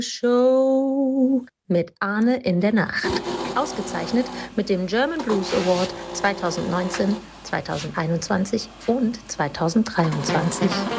Show mit Arne in der Nacht. Ausgezeichnet mit dem German Blues Award 2019, 2021 und 2023.